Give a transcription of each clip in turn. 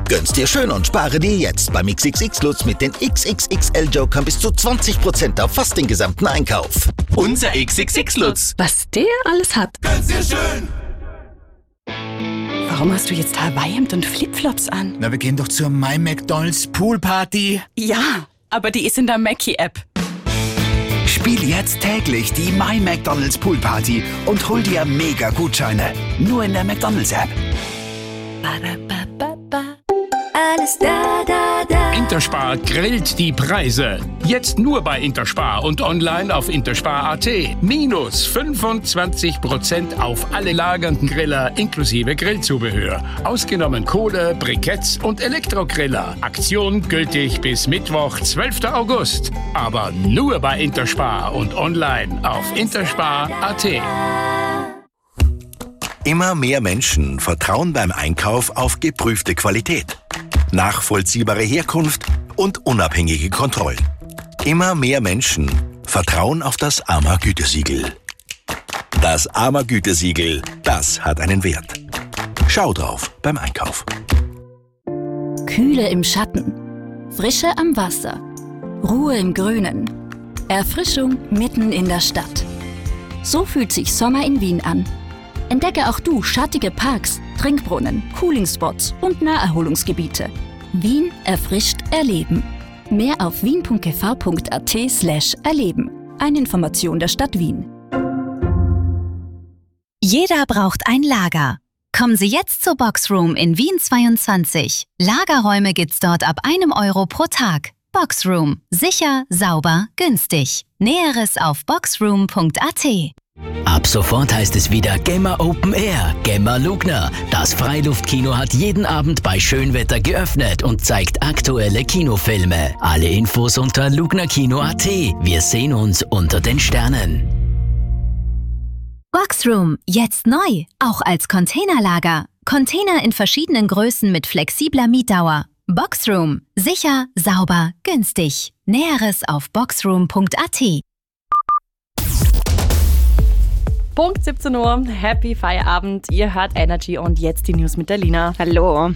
Gönn's dir schön und spare dir jetzt beim XXX Lutz mit den XXXL-Jokern bis zu 20% auf fast den gesamten Einkauf. Unser XXX Lutz. Was der alles hat. Gönn's dir schön. Warum hast du jetzt Hawaii-Hemd und Flipflops an? Na, wir gehen doch zur My McDonald's Poolparty. Ja, aber die ist in der Mackie-App. Spiel jetzt täglich die My McDonald's Poolparty und hol dir mega Gutscheine. Nur in der McDonald's App. Alles da, da, da. Interspar grillt die Preise. Jetzt nur bei Interspar und online auf interspar.at. Minus 25% auf alle lagernden Griller inklusive Grillzubehör. Ausgenommen Kohle, Briketts und Elektrogriller. Aktion gültig bis Mittwoch, 12. August. Aber nur bei Interspar und online auf interspar.at. Immer mehr Menschen vertrauen beim Einkauf auf geprüfte Qualität, nachvollziehbare Herkunft und unabhängige Kontrollen. Immer mehr Menschen vertrauen auf das AMA-Gütesiegel. Das AMA-Gütesiegel, das hat einen Wert. Schau drauf beim Einkauf. Kühle im Schatten, Frische am Wasser, Ruhe im Grünen, Erfrischung mitten in der Stadt. So fühlt sich Sommer in Wien an. Entdecke auch du schattige Parks, Trinkbrunnen, Coolingspots und Naherholungsgebiete. Wien erfrischt erleben. Mehr auf wien.gv.at/erleben. Eine Information der Stadt Wien. Jeder braucht ein Lager. Kommen Sie jetzt zur Boxroom in Wien 22. Lagerräume gibt's dort ab 1 Euro pro Tag. Boxroom. Sicher, sauber, günstig. Näheres auf boxroom.at. Ab sofort heißt es wieder Gemma Open Air, Gemma Lugner. Das Freiluftkino hat jeden Abend bei Schönwetter geöffnet und zeigt aktuelle Kinofilme. Alle Infos unter lugnerkino.at. Wir sehen uns unter den Sternen. Boxroom, jetzt neu, auch als Containerlager. Container in verschiedenen Größen mit flexibler Mietdauer. Boxroom, sicher, sauber, günstig. Näheres auf boxroom.at. Punkt 17 Uhr, Happy Feierabend, ihr hört Energy und jetzt die News mit der Lina. Hallo.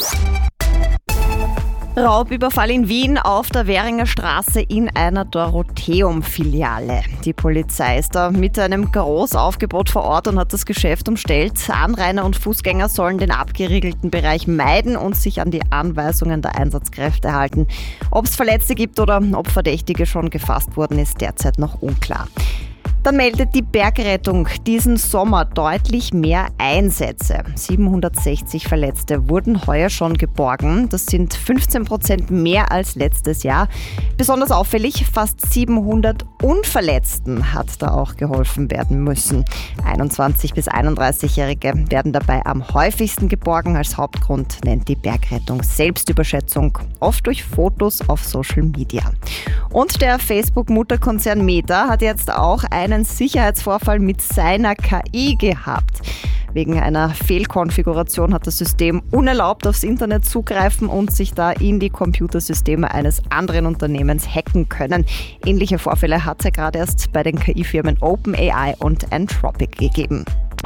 Raubüberfall in Wien auf der Währinger Straße in einer Dorotheum-Filiale. Die Polizei ist da mit einem Großaufgebot vor Ort und hat das Geschäft umstellt. Anrainer und Fußgänger sollen den abgeriegelten Bereich meiden und sich an die Anweisungen der Einsatzkräfte halten. Ob es Verletzte gibt oder ob Verdächtige schon gefasst wurden, ist derzeit noch unklar. Dann meldet die Bergrettung diesen Sommer deutlich mehr Einsätze. 760 Verletzte wurden heuer schon geborgen. Das sind 15% mehr als letztes Jahr. Besonders auffällig, fast 700 Unverletzten hat da auch geholfen werden müssen. 21- bis 31-Jährige werden dabei am häufigsten geborgen. Als Hauptgrund nennt die Bergrettung Selbstüberschätzung, oft durch Fotos auf Social Media. Und der Facebook-Mutterkonzern Meta hat jetzt auch einen Sicherheitsvorfall mit seiner KI gehabt. Wegen einer Fehlkonfiguration hat das System unerlaubt aufs Internet zugreifen und sich da in die Computersysteme eines anderen Unternehmens hacken können. Ähnliche Vorfälle hat es ja gerade erst bei den KI-Firmen OpenAI und Anthropic gegeben.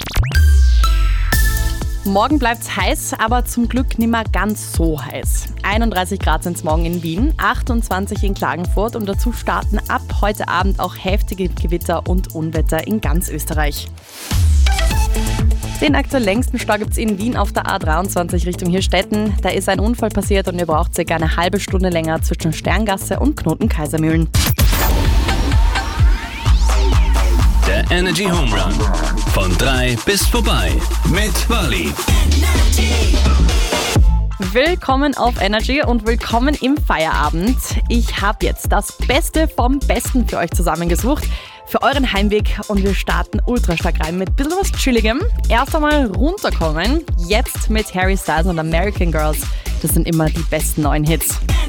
Morgen bleibt's heiß, aber zum Glück nicht mehr ganz so heiß. 31 Grad sind's morgen in Wien, 28 in Klagenfurt und dazu starten ab heute Abend auch heftige Gewitter und Unwetter in ganz Österreich. Den aktuell längsten Stau gibt's in Wien auf der A23 Richtung Hirstetten. Da ist ein Unfall passiert und ihr braucht circa eine halbe Stunde länger zwischen Sterngasse und Knoten-Kaisermühlen. Der Energy Home Run. Von 3 bis vorbei. Mit Wally. Willkommen auf Energy und willkommen im Feierabend. Ich habe jetzt das Beste vom Besten für euch zusammengesucht. Für euren Heimweg und wir starten ultra stark rein mit ein bisschen was Chilligem. Erst einmal runterkommen. Jetzt mit Harry Styles und American Girls. Das sind immer die besten neuen Hits.